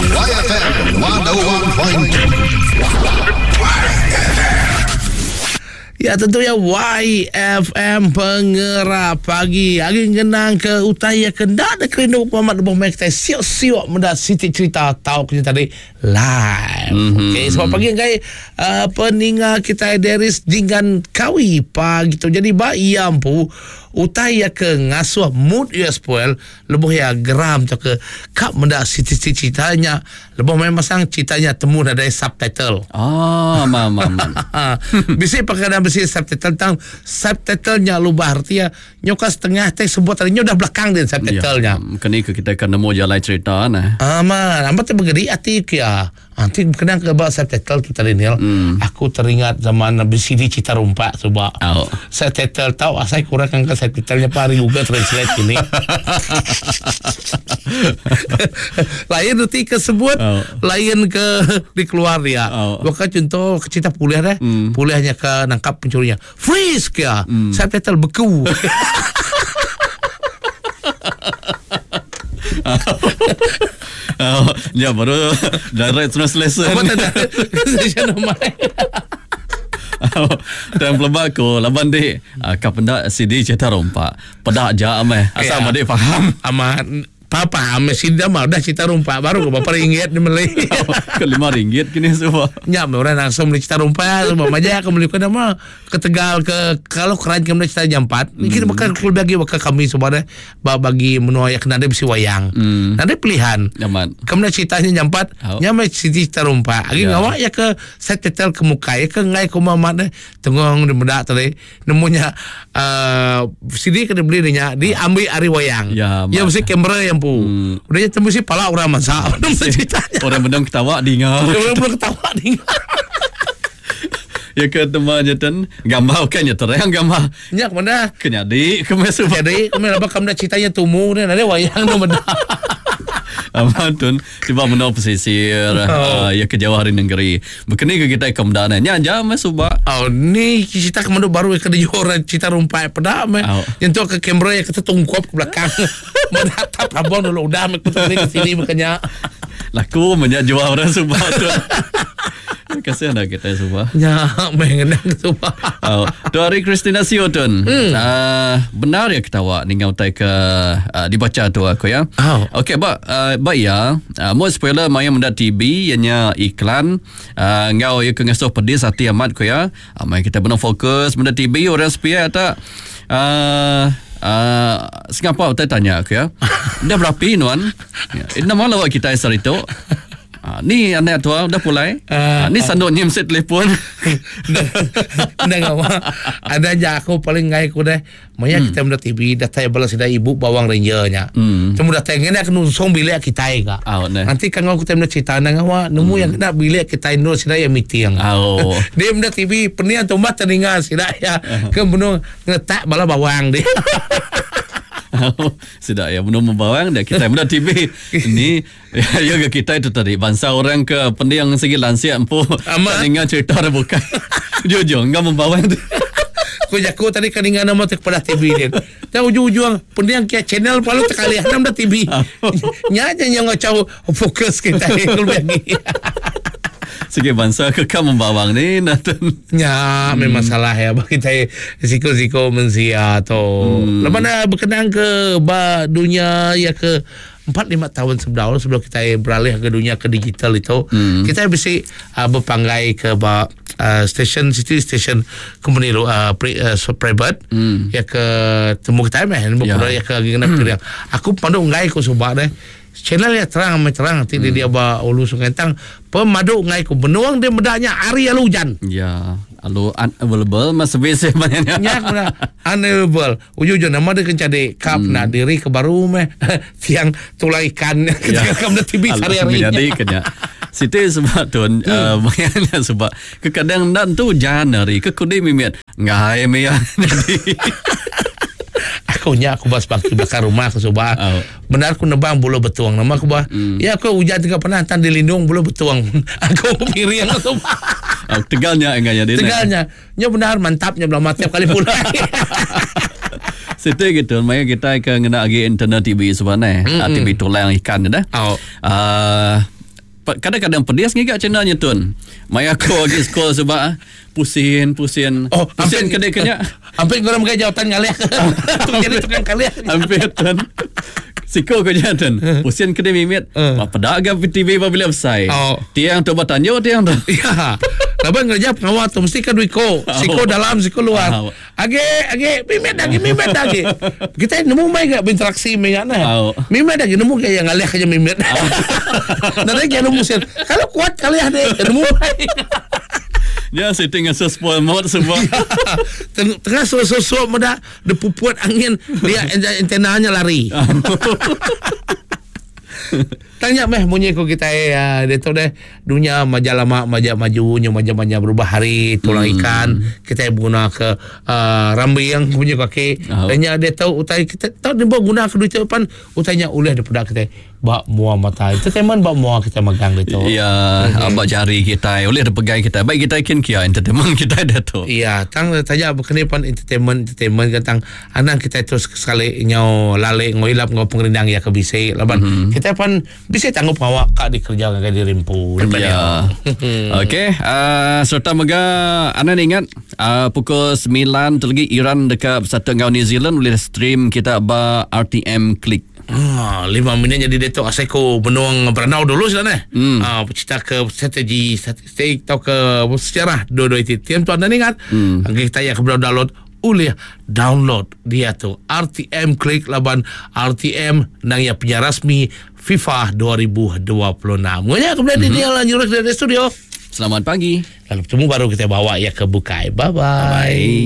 YFM 101.2. Ya, tentunya YFM Pengerap Pagi. Hari genang ke utaya kendak ada kerindu Muhammad Lebuh Mereka siok-siok mendak Siti cerita tahu kita tadi live. Okey, sebab pagi kai peninga kita Deris dengan kawi pagi tu. Jadi ba iam pu utaya ke ngasuh mood ya spoil lebuh ya geram tu ke kap mendak Siti ceritanya lebuh memang sang ceritanya temu ada subtitle. Mam. Bisa pakai besi subtitle tang subtitlenya lubah artinya nyoka setengah teh sebut tadinya udah belakang din subtitlenya. Kini kita akan nemu jalan cerita nah. Aman, amat bergedi hati kia. Nanti kena ke bawah subtitle tu tadi ni. Aku teringat zaman BCD Cita Rumpak coba. Subtitle tahu asal kurang kan subtitlenya pari juga translate ini. Lain nanti kesebut, lain ke dikeluar dia. Bukan contoh cerita puliah deh. Puliahnya ke nangkap pencurinya. Freeze kia. Subtitle beku. Ya baru direct translation. Apa translation nama? Dan pelabak ko laban dek kapenda CD Cita Rumpak pedak jam asal madek faham amat papa mesin dah mah dah Cita Rumpak baru berapa ringgit ni beli. Ke RM5 kini semua. Ya, orang langsung beli Cita Rumpak semua aja aku beli ke nama ke Tegal ke kalau keran kami Cita jam 4. Kita bakal bagi kami semua deh bagi menu yang kena ada besi wayang. Nanti pilihan. Nyaman. Kami ceritanya jam 4. Nyamai Cita Rumpak. Lagi ngawak ya ke set tetel ke muka ya ke ngai ke mamat deh. Tengong di medak tadi nemunya CD kena beli nya diambil hari wayang. Ya mesti kamera yang udah temu si pala orang masak orang bedang ketawa dengar orang ketawa dengar ya ke teman jatan gambar kan ya terang gambar nya kemana kenyadi kemesu jadi kemana apa kamu ceritanya tumu dan ada wayang no benda Amatun tiba menau pesisir ya ke jauh hari negeri bekeni ke kita kemdana nya jam subak ni cerita kemana baru ke di orang Cita Rumpak pedak yang tu ke kamera yang kita tungkap ke belakang menatap abang dulu udah mek putar ke sini makanya laku menjadi orang subak tu kasihan dah kita subak ya mengenang subak dari Christina Siotun benar ya ketawa ningau tai ke dibaca tu aku ya okey ba ya mau spoiler maya mendat TV ianya iklan ngau ya ke ngasuh pedis hati amat ko ya mai kita benar fokus mendat TV orang spia tak Singapura saya tanya aku ya dah berapa nuan ina malah kita esar itu ni anak tua udah pulai ni sandok nyem set telefon dah ngawa ada aja aku paling ngai ku deh maya kita mendat TV dah tay balas dah ibu bawang rangernya cuma dah tengene aku nusong bilik kita ka nanti kan aku kita mendat cerita ngawa nemu yang kena bilik kita nur sida ya meeting dia mendat TV penian tomat teninga sida ya ke bunuh ngetak bala bawang dia sudah ya belum membawang dah kita mudah TV ini ya kita itu tadi bangsa orang ke pendiang segi lansia empu ingat cerita ada bukan jujur enggak membawang aku tadi kan ingat nama kepada TV dia dan ujung-ujung pendiang kayak channel paling sekali ada TV nyaja yang ngacau fokus kita kalau lagi segi bangsa kekal membawang ni ya memang salah ya bagi kita risiko mensia atau lepas berkenaan ke dunia ya ke 4-5 tahun sebelum kita beralih ke dunia ke digital itu kita bisa berpanggai ke city station company private ya ke temu kita ya ke gini aku pandang ngai ku subak deh channel ya terang nanti dia bawa ulu Sungai Tang pemadu ngai ku benuang dia medaknya hari alu hujan ya alu unavailable mas biasa banyaknya nya unavailable ujung nama dia kencade kap nak diri ke baru tiang tulai ikan ketika kamu TV sehari-hari jadi kena situ sebab tuan banyaknya sebab kadang dan tu Januari ke kudi mimiat ngai mia jadi aku bas bangki belakang rumah aku coba benar aku nebang bulu betuang nama aku bah ya aku hujan juga pernah tan dilindung bulu betuang aku piring aku coba Tegalnya enggaknya dia Tegalnya nya benar mantapnya belum mati kali pula situ gitu makanya kita akan ngena lagi internet TV sebenarnya TV tulang ikan dah kadang-kadang pedas ngigak cenanya tun. Mai aku lagi sekolah sebab pusing. Oh, pusing kedai-kedai. Hampir korang pakai jawatan ngaliah. Jadi tukang kaliah. Hampir tun. Siko ko jatan. Pusing kedai mimit. Pada agak TV bila besai. Tiang tu bertanya tiang tu. Ya. Laban kerja pengawal tu mesti kan duiko. Siko dalam, siko luar. Age mimit lagi. Kita nemu mai gak berinteraksi dengan nah. Mimit lagi nemu kayak yang ngaliah aja mimit. Nanti kayak nemu sih. Kalau kuat kaliah deh nemu mai. Ya, saya tengah spoil mode semua. Tengah suap muda depupuat angin dia antenanya lari. Tanya meh munyi ko kita dia tu deh dunia majalah majunya maja berubah hari tulang ikan kita guna ke rambi yang punya kaki tanya dia tahu utai kita tahu dia guna ke duit depan utainya uleh daripada kita bak muah mata itu teman bak muah kita megang itu ya abak jari kita oleh ada pegang kita baik kita ikan kia entertainment kita ada tu iya tang tanya berkenipan entertainment tentang anak kita terus sekali nyau lale ngoilap ngau pengerindang ya ke bisi laban kita pan bisa tanggup awak kak dikerja kak dirimpu ya okey serta mega anak ingat pukul 9 terlagi Iran dekat Persatuan Ngau New Zealand boleh stream kita ba RTM Click 5 minit jadi Dato' Aseko benuang berenau dulu sebenarnya. Cerita ke strategi atau ke sejarah dua-dua itu. Tiap tuan dan ingat. Kita yang keberapa download dia tu RTM Click laban RTM nang ya punya rasmi FIFA 2026. Nganya kemudian dia lanjut dari studio. Selamat pagi. Lalu bertemu baru kita bawa ya ke Bukai. Bye-bye.